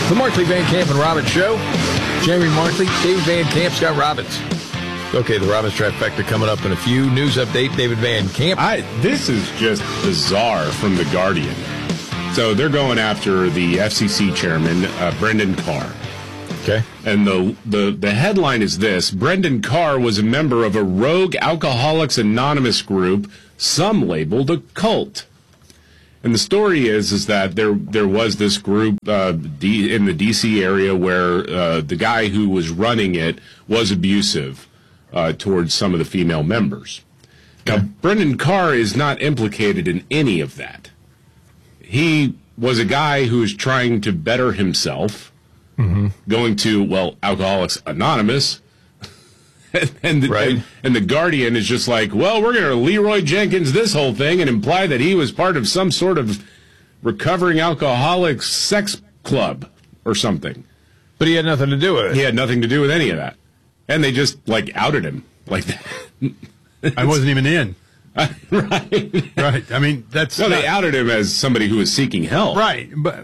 The Markley, Van Camp, and Robbins Show. Jamie Markley, Dave Van Camp, Scott Robbins. Okay, the Robbins Trifecta coming up in a few. News update, David Van Camp. This is just bizarre from The Guardian. So they're going after the FCC chairman, Brendan Carr. Okay. And the headline is this: Brendan Carr was a member of a rogue Alcoholics Anonymous group, some labeled a cult. And the story is that there was this group in the D.C. area where the guy who was running it was abusive towards some of the female members. Now, Brendan Carr is not implicated in any of that. He was a guy who was trying to better himself, going to, Alcoholics Anonymous. And the Guardian is just like, well, we're going to Leroy Jenkins this whole thing and imply that he was part of some sort of recovering alcoholics sex club or something. But he had nothing to do with it. He had nothing to do with any of that. And they just, outed him like that. I wasn't even in. Right. Right. I mean, that's... No, they outed him as somebody who was seeking help. Right. But...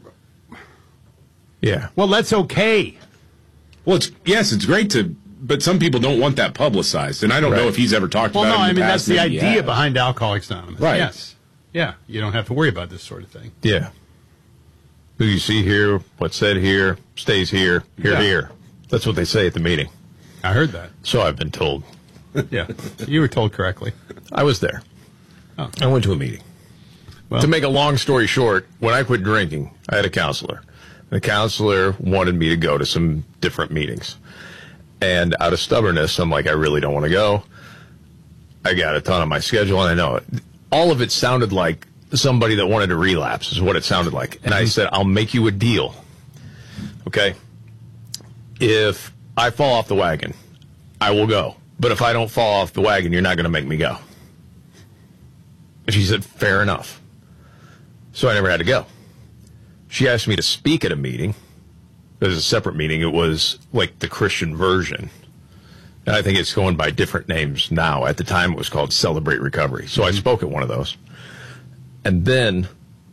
Yeah. Well, that's okay. Well, it's great to... But some people don't want that publicized, and I don't know if he's ever talked about it in the past. Well, no, I mean, that's the Maybe idea behind Alcoholics Anonymous. Right. Yes. Yeah, you don't have to worry about this sort of thing. Yeah. Who you see here, what's said here, stays here, here. That's what they say at the meeting. I heard that. So I've been told. Yeah, you were told correctly. I was there. Oh. I went to a meeting. Well, to make a long story short, when I quit drinking, I had a counselor. The counselor wanted me to go to some different meetings. And out of stubbornness, I'm like, I really don't want to go. I got a ton on my schedule, and I know it. All of it sounded like somebody that wanted to relapse is what it sounded like. And I said, I'll make you a deal. Okay? If I fall off the wagon, I will go. But if I don't fall off the wagon, you're not going to make me go. And she said, fair enough. So I never had to go. She asked me to speak at a meeting. It was a separate meeting. It was like the Christian version. And I think it's going by different names now. At the time, it was called Celebrate Recovery. So I spoke at one of those. And then,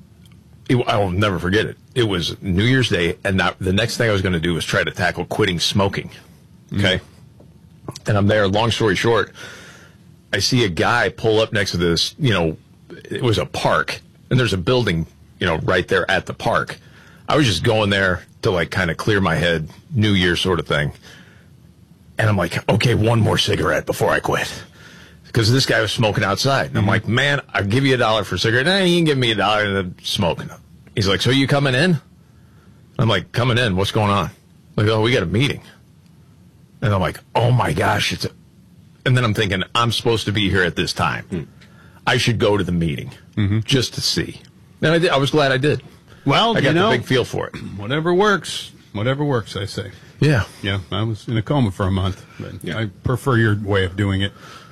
I will never forget it. It was New Year's Day, and the next thing I was going to do was try to tackle quitting smoking. Okay? And I'm there. Long story short, I see a guy pull up next to this, it was a park. And there's a building, right there at the park. I was just going there to kind of clear my head, New Year sort of thing. And I'm like, okay, one more cigarette before I quit. Because this guy was smoking outside. And I'm like, man, I'll give you $1 for a cigarette. Nah, you can give me $1 and smoking. He's like, so you coming in? I'm like, coming in? What's going on? Like, oh, we got a meeting. And I'm like, oh my gosh. And then I'm thinking, I'm supposed to be here at this time. I should go to the meeting just to see. And I did. I was glad I did. Well, I got the big feel for it. Whatever works, I say. Yeah. Yeah, I was in a coma for a month. But I prefer your way of doing it.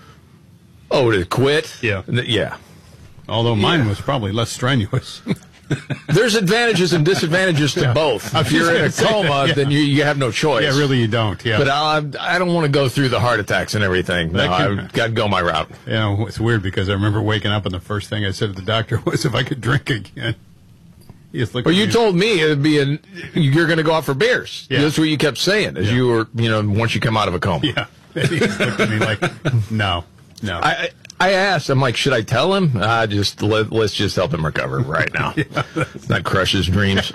Oh, to quit? Yeah. Yeah. Although mine was probably less strenuous. There's advantages and disadvantages to both. If you're in a coma, then you have no choice. Yeah, really you don't. Yeah. But I don't want to go through the heart attacks and everything. No, I've got to go my route. It's weird because I remember waking up and the first thing I said to the doctor was if I could drink again. Well, you told me it'd be you're going to go out for beers. Yeah. That's what you kept saying as you were, once you come out of a coma. Yeah. He looked at me like, no. I asked, I'm like, should I tell him? Let's just help him recover right now. Not crush his dreams.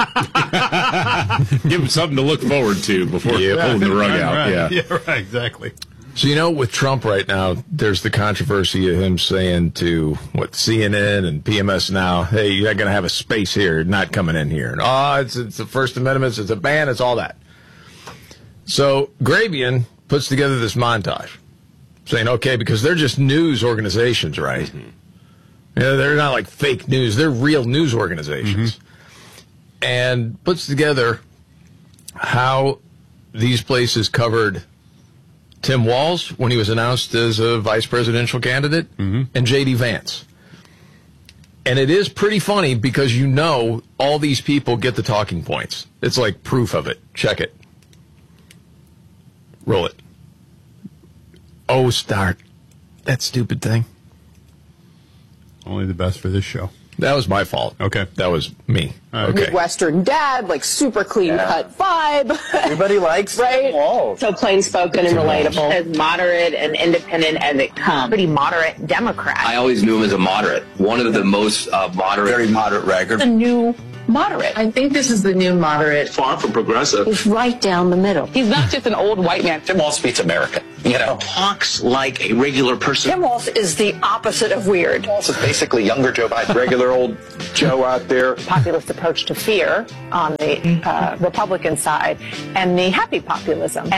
Give him something to look forward to before pulling the rug out. Right. Yeah, right, exactly. So, with Trump right now, there's the controversy of him saying to, CNN and PMS now, hey, you're not going to have a space here, not coming in here. And, it's the First Amendment, it's a ban, it's all that. So, Grabian puts together this montage saying, okay, because they're just news organizations, right? They're not like fake news. They're real news organizations. And puts together how these places covered Tim Walz when he was announced as a vice presidential candidate, and J.D. Vance. And it is pretty funny because all these people get the talking points. It's like proof of it. Check it. Roll it. Oh, start. That stupid thing. Only the best for this show. That was my fault. Okay. That was me. Okay. Midwestern dad, like super clean cut vibe. Everybody likes right? Walz. So plain spoken and relatable. As moderate and independent as it comes. Pretty moderate Democrat. I always knew him as a moderate. One of the most moderate. Very moderate record. The new moderate. I think this is the new moderate. Far from progressive. He's right down the middle. He's not just an old white man. Tim Walz speaks American. You know, Talks like a regular person. Tim Walz is the opposite of weird. Walz is basically younger Joe Biden. Regular old Joe out there. Populist approach to fear on the Republican side, and the happy populism.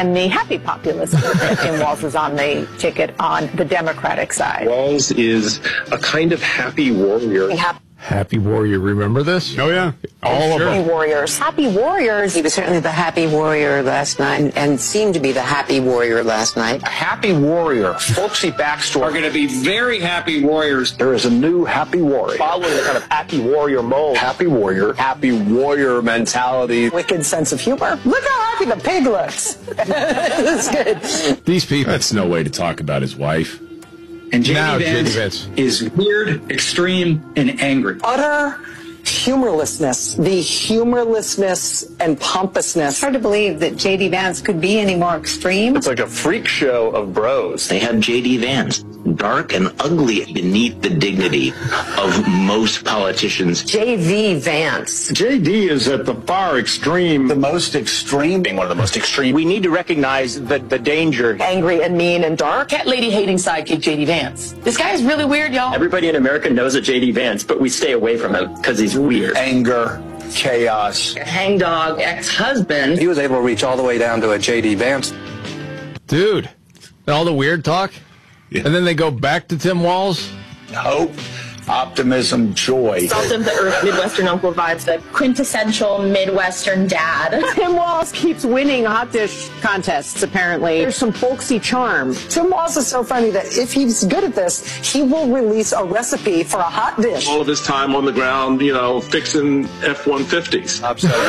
Tim Walz is on the ticket on the Democratic side. Walz is a kind of happy warrior. Happy Warrior, remember this? Oh, yeah. All of them. Warriors. Happy warriors. He was certainly the happy warrior last night and seemed to be the happy warrior last night. A happy warrior. Folksy backstory. Are going to be very happy warriors. There is a new happy warrior. Following the kind of happy warrior mold. Happy warrior mentality. Wicked sense of humor. Look how happy the pig looks. That's good. These people. That's no way to talk about his wife. And Now, J.D. J.D. Vance Vance. is weird, extreme, and angry. Utter humorlessness. The humorlessness and pompousness. It's hard to believe that J.D. Vance could be any more extreme. It's like a freak show of bros. They have J.D. Vance, dark and ugly beneath the dignity of most politicians. J.V. Vance. JD is at the far extreme. The most extreme, being one of the most extreme. We need to recognize the danger. Angry and mean and dark. Cat lady hating sidekick J.D. Vance. This guy is really weird, y'all. Everybody in America knows a J.D. Vance, but we stay away from him because he's weird. Anger, chaos. Hangdog ex-husband. He was able to reach all the way down to a J.D. Vance. Dude, and all the weird talk? Yeah. And then they go back to Tim Walz? Hope, optimism, joy. Salt of the earth Midwestern uncle vibes, the quintessential Midwestern dad. Tim Walz keeps winning hot dish contests, apparently. There's some folksy charm. Tim Walz is so funny that if he's good at this, he will release a recipe for a hot dish. All of his time on the ground, fixing F-150s.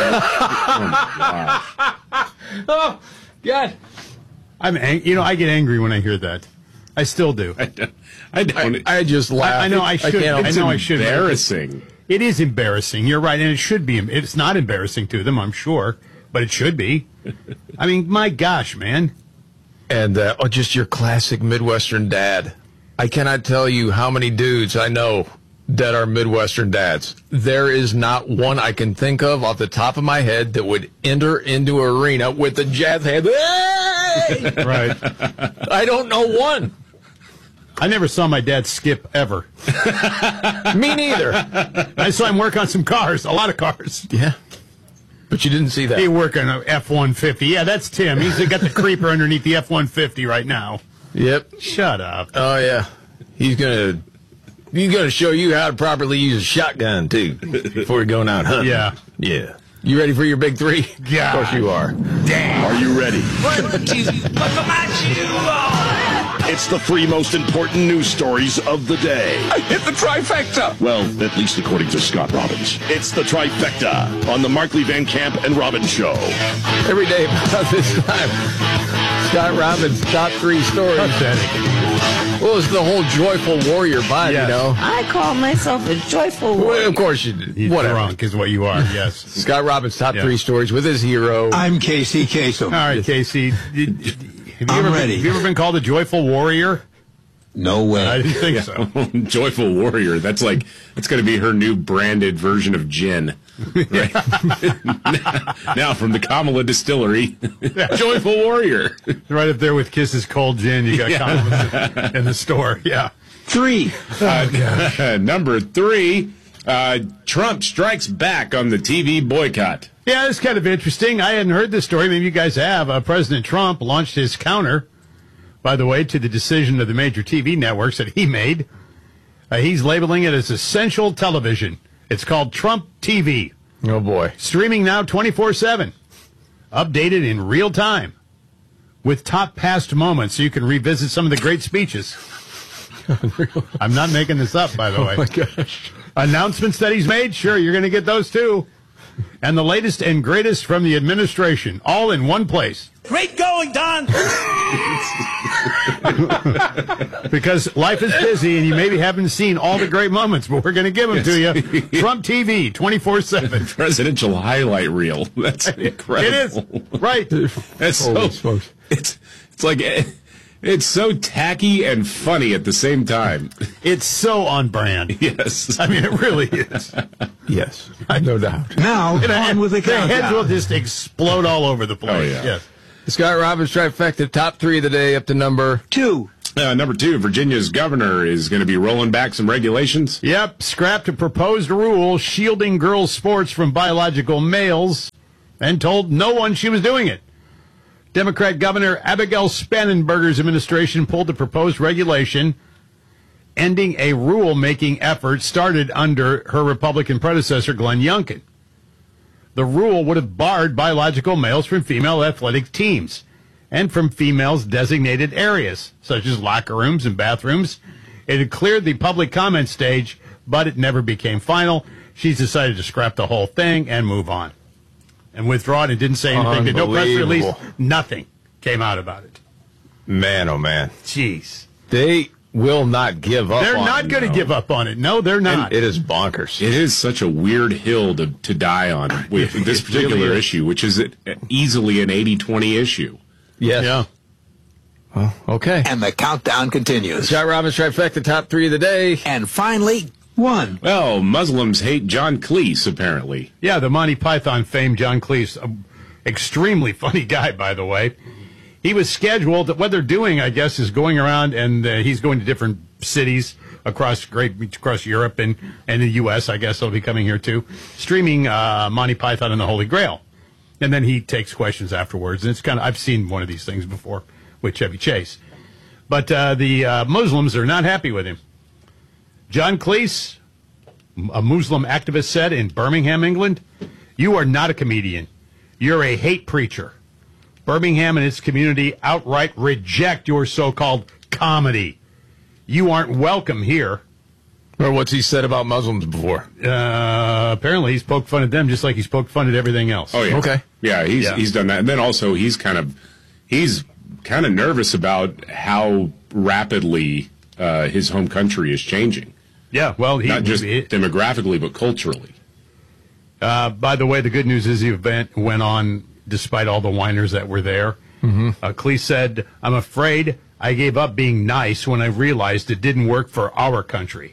Oh, God. I get angry when I hear that. I still do. I don't. I just laugh. I know I should. I know I should. Embarrassing. It is embarrassing. You're right, and it should be. It's not embarrassing to them, I'm sure, but it should be. I mean, my gosh, man. And just your classic Midwestern dad. I cannot tell you how many dudes I know that are Midwestern dads. There is not one I can think of off the top of my head that would enter into an arena with the jazz hand. Hey! Right. I don't know one. I never saw my dad skip ever. Me neither. I saw him work on some cars, a lot of cars. Yeah. But you didn't see that. He work on an F-150. Yeah, that's Tim. He's got the creeper underneath the F-150 right now. Yep. Shut up. Oh, yeah. He's going to show you how to properly use a shotgun, too, before you're going out hunting. Yeah. Yeah. You ready for your big three? Yeah. Of course you are. Are you ready? It's the three most important news stories of the day. I hit the trifecta. Well, at least according to Scott Robbins. It's the trifecta on the Markley Van Camp and Robbins Show. Every day about this time, Scott Robbins' top three stories. Pathetic. Well, it's the whole joyful warrior vibe, Yes. I call myself a joyful Well, warrior. of course you did. He's Whatever. drunk is what you are, yes. Scott Robbins' top Yeah. three stories with his hero. I'm Casey Kasem. All right, Casey. I'm ready. Have you ever been called a joyful warrior? No way. I didn't think so. Joyful Warrior. That's going to be her new branded version of gin. Right? Now from the Kamala Distillery, Joyful Warrior. Right up there with Kiss's Cold Gin. You got comments in the store. Yeah. 3. Number 3, Trump strikes back on the TV boycott. Yeah, it's kind of interesting. I hadn't heard this story. Maybe you guys have. President Trump launched his counter, by the way, to the decision of the major TV networks that he made. He's labeling it as essential television. It's called Trump TV. Oh, boy. Streaming now 24/7. Updated in real time. With top past moments so you can revisit some of the great speeches. I'm not making this up, by the way. Oh, my gosh. Announcements that he's made? Sure, you're going to get those too. and the latest and greatest from the administration, all in one place. Great going, Don! Because life is busy and you maybe haven't seen all the great moments, but we're going to give them to you. Trump TV, 24/7. Presidential highlight reel. That's incredible. It is. Right. That's so, it's like, it's so tacky and funny at the same time. It's so on brand. Yes. I mean, it really is. Yes, no doubt. Now, on with the countdown. heads will just explode all over the place. Oh, yeah. Yes. Scott Robbins trifecta, top 3 of the day up to number 2. Number 2, Virginia's governor is going to be rolling back some regulations. Yep, scrapped a proposed rule shielding girls' sports from biological males and told no one she was doing it. Democrat Governor Abigail Spangenberger's administration pulled the proposed regulation, ending a rule-making effort started under her Republican predecessor, Glenn Youngkin. The rule would have barred biological males from female athletic teams and from females' designated areas, such as locker rooms and bathrooms. It had cleared the public comment stage, but it never became final. She's decided to scrap the whole thing and move on. And withdraw it and didn't say anything. Did no press release. Nothing came out about it. Man, oh man. Jeez. They will not give up They're on not going to give up on it. No, they're not. And it is bonkers. It is such a weird hill to die on with this particular really issue, which is easily an 80-20 issue. Yes. Yeah. Well, okay. And the countdown continues. Scott Robbins trifecta, top 3 of the day. And finally, 1. Well, Muslims hate John Cleese, apparently. Yeah, the Monty Python fame, John Cleese, extremely funny guy, by the way. He was scheduled. What they're doing, I guess, is going around and he's going to different cities across Europe and the U.S. I guess he'll be coming here too, streaming Monty Python and the Holy Grail, and then he takes questions afterwards. And it's kind of, I've seen one of these things before with Chevy Chase, but the Muslims are not happy with him. John Cleese, a Muslim activist, said in Birmingham, England, "You are not a comedian. You're a hate preacher. Birmingham and its community outright reject your so-called comedy. You aren't welcome here." Or what's he said about Muslims before? Apparently he's poked fun at them just like he's poked fun at everything else. Oh, yeah. Okay. Yeah, he's done that. And then also he's kind of nervous about how rapidly his home country is changing. Yeah, well, not just demographically, but culturally. By the way, the good news is the event went on despite all the whiners that were there. Mm-hmm. Cleese said, "I'm afraid I gave up being nice when I realized it didn't work for our country."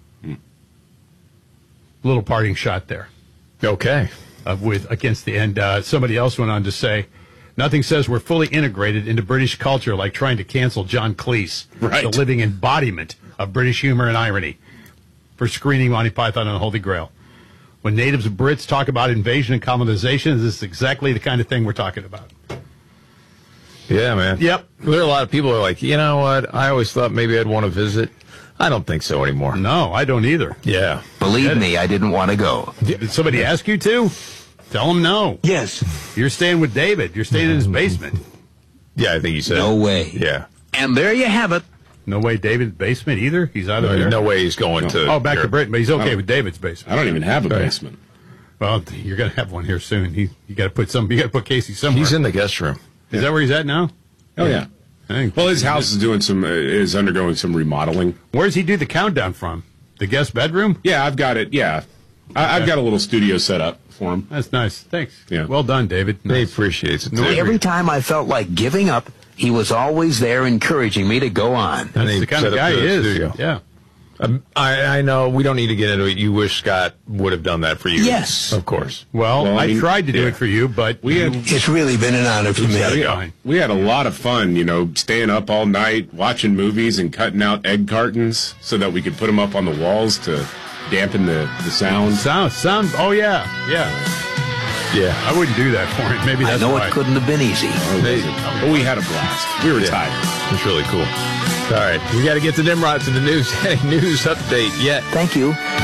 Little parting shot there. Okay. Against the end. Somebody else went on to say, "Nothing says we're fully integrated into British culture like trying to cancel John Cleese, right. The living embodiment of British humor and irony, for screening Monty Python and the Holy Grail. When natives and Brits talk about invasion and colonization, this is exactly the kind of thing we're talking about." Yeah, man. Yep. There are a lot of people who are like, you know what? I always thought maybe I'd want to visit. I don't think so anymore. No, I don't either. Yeah. Believe me, I didn't want to go. Did somebody ask you to? Tell them no. Yes. You're staying with David. You're staying in his basement. Yeah, I think you said. No way. Yeah. And there you have it. No way David's basement either? He's out of there? No way he's going to. Oh, back to Europe. Britain, but he's okay with David's basement. I don't even have a basement. Well, you're going to have one here soon. You got to put Casey somewhere. He's in the guest room. Is that where he's at now? Oh, yeah. Well, his house is undergoing some remodeling. Where does he do the countdown from? The guest bedroom? Yeah, I've got it. Yeah. I've got a little studio set up for him. That's nice. Thanks. Yeah. Well done, David. He Nice. appreciates it. Every time I felt like giving up, he was always there encouraging me to go on. And That's he the kind of set up guy he the is. studio. Yeah. I know we don't need to get into it. You wish Scott would have done that for you. Yes. Of course. Well, I I mean, tried to do yeah. it for you, but It's really been an honor for me. We had a lot of fun, staying up all night, watching movies and cutting out egg cartons so that we could put them up on the walls to dampen the sound. Sound. Oh, yeah. Yeah. Yeah. I wouldn't do that for him. Maybe I that's know why. it couldn't have been easy. But we had a blast. We were tired. It's really cool. All right. We got to get to Nimrod to the news update yet. Thank you.